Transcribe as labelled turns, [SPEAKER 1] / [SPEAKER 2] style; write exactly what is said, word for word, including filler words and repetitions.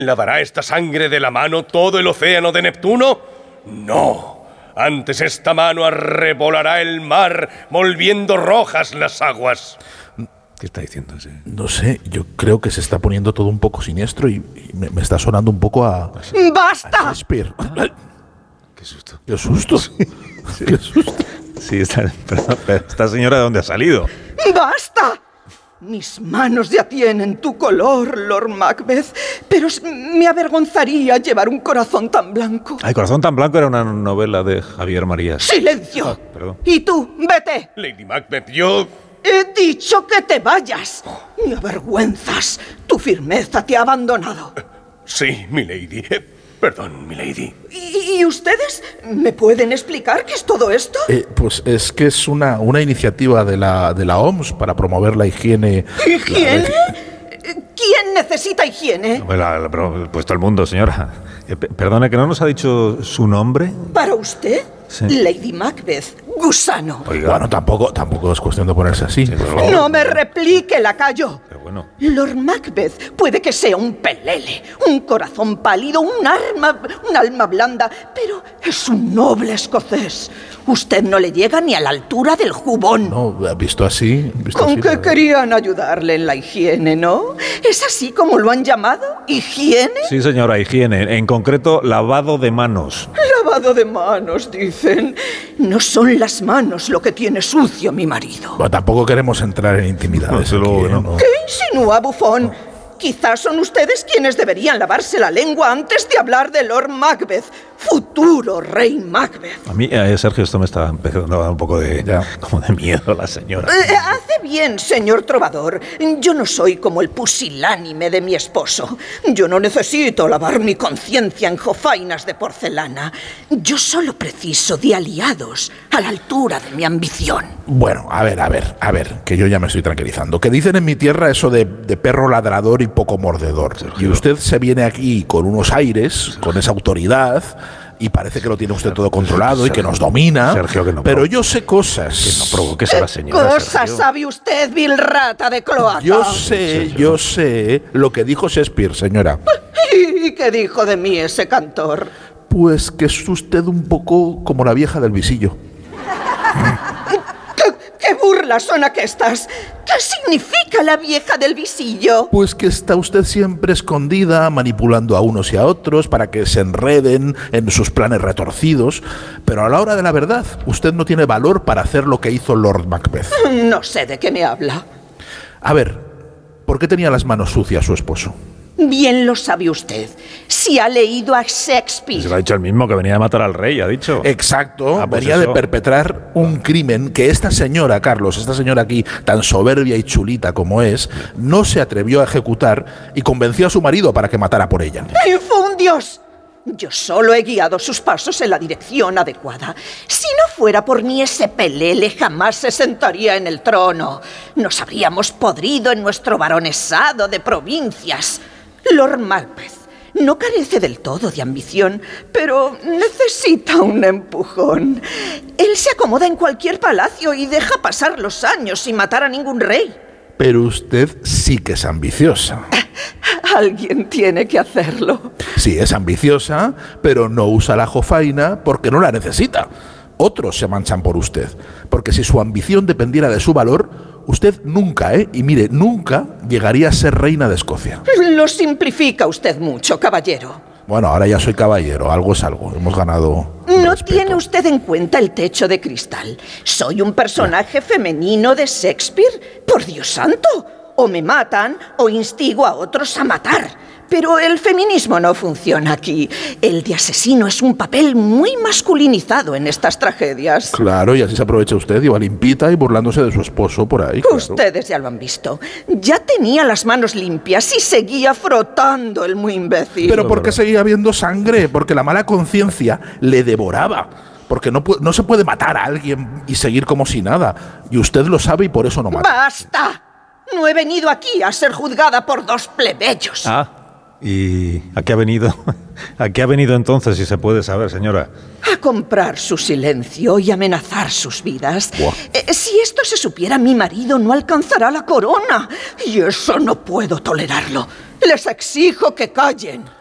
[SPEAKER 1] ¿Lavará esta sangre de la mano todo el océano de Neptuno? No. Antes esta mano arrebolará el mar, volviendo rojas las aguas.
[SPEAKER 2] ¿Qué está diciendo ese?
[SPEAKER 3] No sé, yo creo que se está poniendo todo un poco siniestro y, y me, me está sonando un poco a...
[SPEAKER 4] ¡Basta!
[SPEAKER 3] A Shakespeare.
[SPEAKER 2] Qué susto.
[SPEAKER 3] ¡Qué susto!
[SPEAKER 2] Sí.
[SPEAKER 3] ¡Qué susto!
[SPEAKER 2] Sí, esta, pero, pero esta señora, ¿de dónde ha salido?
[SPEAKER 4] ¡Basta! Mis manos ya tienen tu color, Lord Macbeth, pero me avergonzaría llevar un corazón tan blanco.
[SPEAKER 2] El corazón tan blanco era una novela de Javier Marías.
[SPEAKER 4] ¡Silencio!
[SPEAKER 2] Ah, perdón.
[SPEAKER 4] Y tú, vete.
[SPEAKER 1] Lady Macbeth, yo...
[SPEAKER 4] He dicho que te vayas. Me avergüenzas. Tu firmeza te ha abandonado.
[SPEAKER 1] Sí, milady. Eh, perdón, milady.
[SPEAKER 4] ¿Y, ¿Y ustedes me pueden explicar qué es todo esto?
[SPEAKER 3] Eh, pues es que es una, una iniciativa de la, de la O M S para promover la higiene...
[SPEAKER 4] ¿Higiene?
[SPEAKER 3] La...
[SPEAKER 4] ¿Quién necesita higiene?
[SPEAKER 2] Bueno, la- pero, pues todo el mundo, señora. Eh, pe- perdone, ¿que no nos ha dicho su nombre?
[SPEAKER 4] ¿Para usted?
[SPEAKER 2] Sí.
[SPEAKER 4] Lady Macbeth, gusano.
[SPEAKER 2] Oiga.
[SPEAKER 3] Bueno, tampoco, tampoco es cuestión de ponerse así.
[SPEAKER 2] Sí, por favor.
[SPEAKER 4] No me replique, lacayo.
[SPEAKER 2] Pero bueno.
[SPEAKER 4] Lord Macbeth puede que sea un pelele, un corazón pálido, un arma, un alma blanda, pero es un noble escocés. Usted no le llega ni a la altura del jubón.
[SPEAKER 3] No, visto así... Visto
[SPEAKER 4] Con
[SPEAKER 3] así,
[SPEAKER 4] que
[SPEAKER 3] la-
[SPEAKER 4] querían ayudarle en la higiene, ¿no? ¿Es así como lo han llamado? ¿Higiene?
[SPEAKER 2] Sí, señora, higiene. En concreto, lavado de manos.
[SPEAKER 4] Lavado de manos, dicen. No son las manos lo que tiene sucio mi marido.
[SPEAKER 3] Bueno, tampoco queremos entrar en intimidades.
[SPEAKER 2] Desde luego
[SPEAKER 3] aquí,
[SPEAKER 2] que
[SPEAKER 3] ¿eh?
[SPEAKER 2] no.
[SPEAKER 3] No.
[SPEAKER 4] ¿Qué insinúa, bufón? Quizás son ustedes quienes deberían lavarse la lengua antes de hablar de Lord Macbeth, futuro rey Macbeth.
[SPEAKER 2] A mí, eh, Sergio, esto me está empezando a dar un poco de,
[SPEAKER 3] Ya.
[SPEAKER 2] como de miedo la señora.
[SPEAKER 4] Eh, hace bien, señor trovador. Yo no soy como el pusilánime de mi esposo. Yo no necesito lavar mi conciencia en jofainas de porcelana. Yo solo preciso de aliados a la altura de mi ambición.
[SPEAKER 3] Bueno, a ver, a ver, a ver, que yo ya me estoy tranquilizando. Que dicen en mi tierra eso de, de perro ladrador y poco mordedor. Y usted se viene aquí con unos aires, con esa autoridad, y parece que lo tiene usted todo controlado y que nos domina.
[SPEAKER 2] Sergio, que no
[SPEAKER 3] pero
[SPEAKER 2] provoque.
[SPEAKER 3] yo sé cosas.
[SPEAKER 2] Que no provoques a la
[SPEAKER 4] ¿Qué
[SPEAKER 2] señora,
[SPEAKER 4] cosas
[SPEAKER 2] Sergio.
[SPEAKER 4] sabe usted, vil rata de cloaca?
[SPEAKER 3] Yo sé, yo sé lo que dijo Shakespeare, señora.
[SPEAKER 4] ¿Y qué dijo de mí ese cantor?
[SPEAKER 3] Pues que es usted un poco como la vieja del visillo.
[SPEAKER 4] ¿Qué, qué burlas son aquestas? ¿Qué significa la vieja del visillo?
[SPEAKER 3] Pues que está usted siempre escondida, manipulando a unos y a otros para que se enreden en sus planes retorcidos. Pero a la hora de la verdad, usted no tiene valor para hacer lo que hizo Lord Macbeth.
[SPEAKER 4] No sé de qué me habla.
[SPEAKER 3] A ver, ¿por qué tenía las manos sucias su esposo?
[SPEAKER 4] Bien lo sabe usted. Si ha leído a Shakespeare.
[SPEAKER 2] Se lo ha dicho el mismo que venía a matar al rey, ha dicho.
[SPEAKER 3] Exacto,
[SPEAKER 2] Ah, pues
[SPEAKER 3] venía
[SPEAKER 2] eso.
[SPEAKER 3] de perpetrar un crimen que esta señora, Carlos, esta señora aquí, tan soberbia y chulita como es, no se atrevió a ejecutar y convenció a su marido para que matara por ella.
[SPEAKER 4] ¡Infundios! Yo solo he guiado sus pasos en la dirección adecuada. Si no fuera por mí, ese pelele jamás se sentaría en el trono. Nos habríamos podrido en nuestro baronesado de provincias. Lord Macbeth no carece del todo de ambición, pero necesita un empujón. Él se acomoda en cualquier palacio y deja pasar los años sin matar a ningún rey.
[SPEAKER 3] Pero usted sí que es ambiciosa.
[SPEAKER 4] Alguien tiene que hacerlo.
[SPEAKER 3] Sí, es ambiciosa, pero no usa la jofaina porque no la necesita. Otros se manchan por usted, porque si su ambición dependiera de su valor, usted nunca, ¿eh? Y mire, nunca llegaría a ser reina de Escocia.
[SPEAKER 4] Lo simplifica usted mucho, caballero.
[SPEAKER 3] Bueno, ahora ya soy caballero, algo es algo, hemos ganado
[SPEAKER 4] No
[SPEAKER 3] respeto.
[SPEAKER 4] tiene usted en cuenta el techo de cristal. Soy un personaje femenino de Shakespeare. Por Dios santo. O me matan o instigo a otros a matar. Pero el feminismo no funciona aquí. El de asesino es un papel muy masculinizado en estas tragedias.
[SPEAKER 3] Claro, y así se aprovecha usted y va limpita y burlándose de su esposo por ahí. Claro.
[SPEAKER 4] Ustedes ya lo han visto. Ya tenía las manos limpias y seguía frotando el muy imbécil.
[SPEAKER 3] Pero ¿por qué seguía habiendo sangre? Porque la mala conciencia le devoraba. Porque no, pu- no se puede matar a alguien y seguir como si nada. Y usted lo sabe y por eso no mata.
[SPEAKER 4] ¡Basta! No he venido aquí a ser juzgada por dos plebeyos.
[SPEAKER 2] Ah, ¿Y a qué ha venido? ¿A qué ha venido entonces, si se puede saber, señora?
[SPEAKER 4] A comprar su silencio y amenazar sus vidas. Eh, si esto se supiera, mi marido no alcanzará la corona. Y eso no puedo tolerarlo. Les exijo que callen.